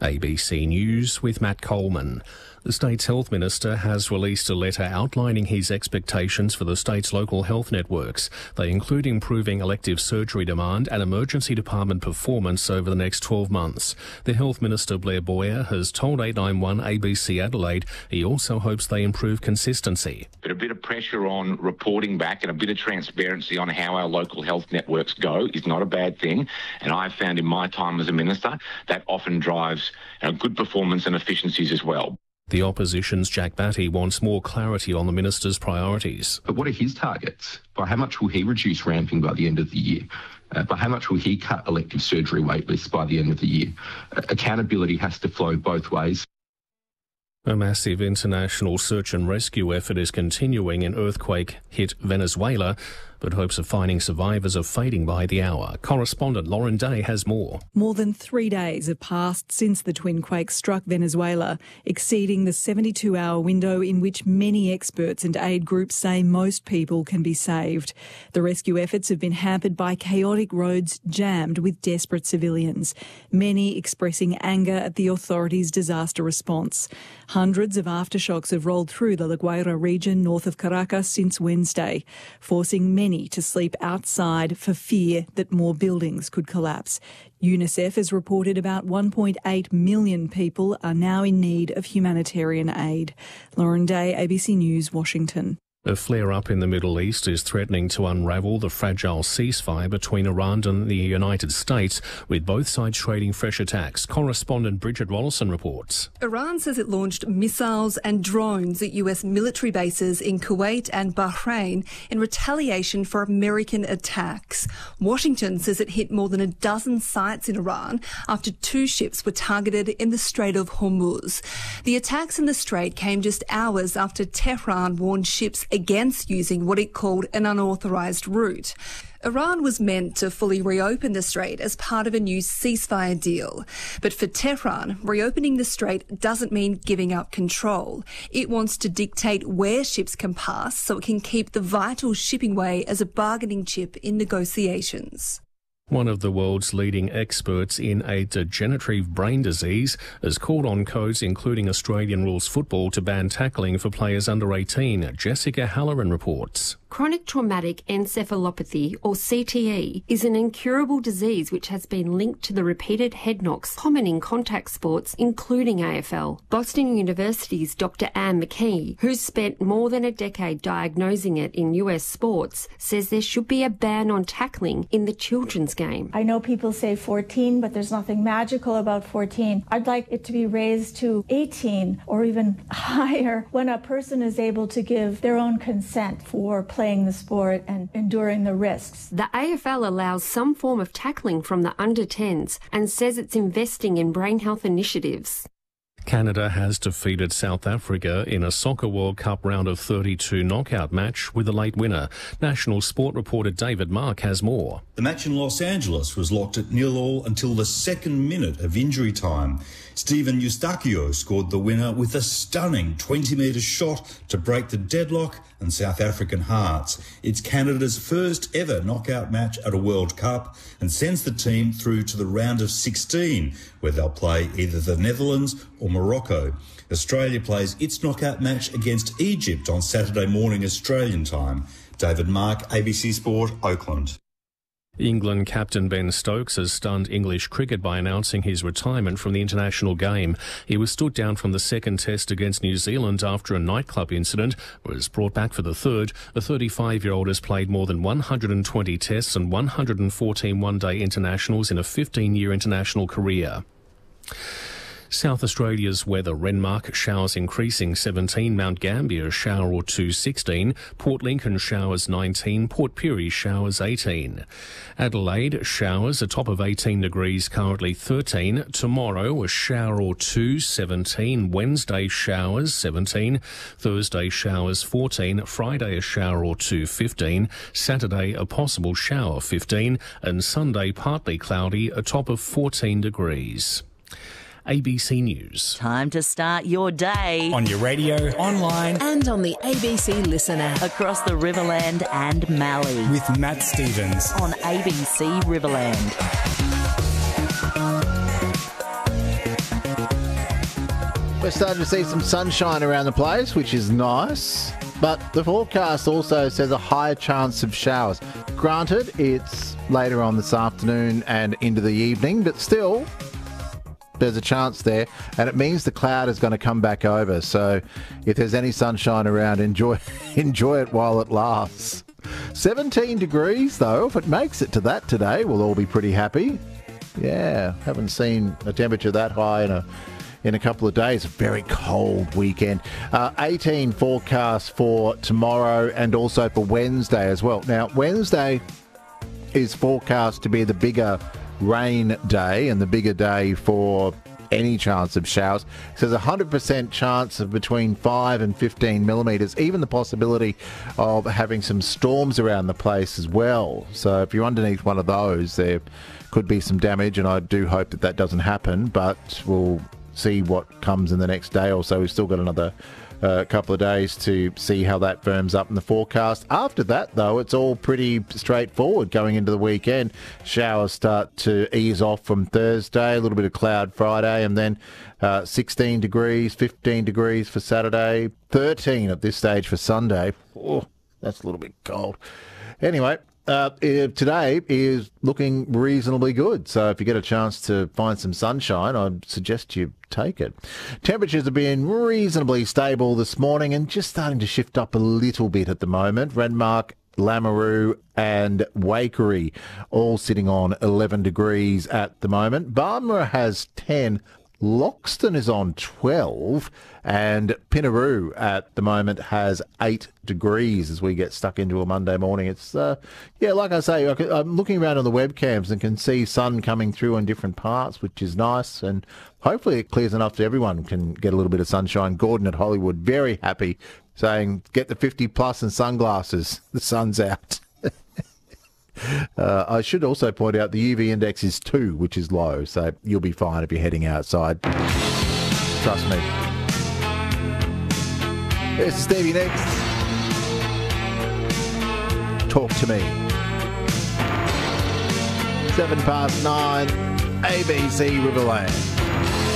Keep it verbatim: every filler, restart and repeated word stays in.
A B C News with Matt Coleman. The state's health minister has released a letter outlining his expectations for the state's local health networks. They include improving elective surgery demand and emergency department performance over the next twelve months. The health minister, Blair Boyer, has told eight nine one A B C Adelaide he also hopes they improve consistency. But a bit of pressure on reporting back and a bit of transparency on how our local health networks go is not a bad thing. And I've found in my time as a minister that often drives you know, good performance and efficiencies as well. The opposition's Jack Batty wants more clarity on the minister's priorities. But what are his targets? By how much will he reduce ramping by the end of the year? Uh, by how much will he cut elective surgery wait lists by the end of the year? Uh, accountability has to flow both ways. A massive international search and rescue effort is continuing in earthquake-hit Venezuela, but hopes of finding survivors are fading by the hour. Correspondent Lauren Day has more. More than three days have passed since the twin quake struck Venezuela, exceeding the seventy-two hour window in which many experts and aid groups say most people can be saved. The rescue efforts have been hampered by chaotic roads jammed with desperate civilians, many expressing anger at the authorities' disaster response. Hundreds of aftershocks have rolled through the La Guaira region north of Caracas since Wednesday, forcing many to sleep outside for fear that more buildings could collapse. UNICEF has reported about one point eight million people are now in need of humanitarian aid. Lauren Day, A B C News, Washington. A flare-up in the Middle East is threatening to unravel the fragile ceasefire between Iran and the United States, with both sides trading fresh attacks. Correspondent Bridget Rollison reports. Iran says it launched missiles and drones at U S military bases in Kuwait and Bahrain in retaliation for American attacks. Washington says it hit more than a dozen sites in Iran after two ships were targeted in the Strait of Hormuz. The attacks in the Strait came just hours after Tehran warned ships against using what it called an unauthorised route. Iran was meant to fully reopen the Strait as part of a new ceasefire deal. But for Tehran, reopening the Strait doesn't mean giving up control. It wants to dictate where ships can pass so it can keep the vital shipping way as a bargaining chip in negotiations. One of the world's leading experts in a degenerative brain disease has called on codes, including Australian rules football, to ban tackling for players under eighteen. Jessica Halloran reports. Chronic traumatic encephalopathy, or C T E, is an incurable disease which has been linked to the repeated head knocks common in contact sports, including A F L. Boston University's Doctor Anne McKee, who's spent more than a decade diagnosing it in U S sports, says there should be a ban on tackling in the children's game. I know people say fourteen, but there's nothing magical about fourteen. I'd like it to be raised to eighteen or even higher when a person is able to give their own consent for playing the sport and enduring the risks. The A F L allows some form of tackling from the under tens and says it's investing in brain health initiatives. Canada has defeated South Africa in a Soccer World Cup round of thirty-two knockout match with a late winner. National Sport reporter David Mark has more. The match in Los Angeles was locked at nil all until the second minute of injury time. Steven Eustáquio scored the winner with a stunning twenty metre shot to break the deadlock and South African hearts. It's Canada's first ever knockout match at a World Cup and sends the team through to the round of sixteen, where they'll play either the Netherlands or Morocco. Australia plays its knockout match against Egypt on Saturday morning Australian time. David Mark, A B C Sport, Oakland. England captain Ben Stokes has stunned English cricket by announcing his retirement from the international game. He was stood down from the second test against New Zealand after a nightclub incident, was brought back for the third. The thirty-five-year-old has played more than one hundred twenty tests and one hundred fourteen one-day internationals in a fifteen-year international career. South Australia's weather: Renmark showers increasing seventeen, Mount Gambier shower or two sixteen, Port Lincoln showers nineteen, Port Pirie showers eighteen. Adelaide showers a top of eighteen degrees, currently thirteen. Tomorrow a shower or two seventeen, Wednesday showers seventeen, Thursday showers fourteen, Friday a shower or two fifteen, Saturday a possible shower fifteen, and Sunday partly cloudy, a top of fourteen degrees. A B C News. Time to start your day. On your radio, online, and on the A B C Listen app. Across the Riverland and Mallee. With Matt Stevens. On A B C Riverland. we're starting to see some sunshine around the place, which is nice. But the forecast also says a higher chance of showers. Granted, it's later on this afternoon and into the evening, but still, there's a chance there, and it means the cloud is going to come back over. So if there's any sunshine around, enjoy enjoy it while it lasts. seventeen degrees, though. If it makes it to that today, we'll all be pretty happy. Yeah, haven't seen a temperature that high in a in a couple of days. A very cold weekend. Uh, eighteen forecast for tomorrow and also for Wednesday as well. Now, Wednesday is forecast to be the bigger rain day and the bigger day for any chance of showers. So there's a one hundred percent chance of between five and fifteen millimetres, even the possibility of having some storms around the place as well. So if you're underneath one of those, there could be some damage, and I do hope that that doesn't happen, but we'll see what comes in the next day or so. We've still got another uh, couple of days to see how that firms up in the forecast. After that, though, it's all pretty straightforward going into the weekend. Showers start to ease off from Thursday, a little bit of cloud Friday, and then uh, sixteen degrees, fifteen degrees for Saturday, thirteen at this stage for Sunday. Oh, that's a little bit cold. Anyway, Uh, today is looking reasonably good, so if you get a chance to find some sunshine, I'd suggest you take it. Temperatures have been reasonably stable this morning and just starting to shift up a little bit at the moment. Renmark, Lameroo and Waikerie all sitting on eleven degrees at the moment. Barmera has ten. Loxton is on twelve, and Pinaroo at the moment has eight degrees as we get stuck into a Monday morning. It's, uh, yeah, like I say, I'm looking around on the webcams and can see sun coming through in different parts, which is nice, and hopefully it clears enough that everyone can get a little bit of sunshine. Gordon at Hollywood, very happy, saying, get the fifty plus and sunglasses. The sun's out. Uh, I should also point out the U V index is two, which is low, so you'll be fine if you're heading outside. Trust me. This is Stevie Nicks. Talk to me. Seven past nine, A B C Riverland.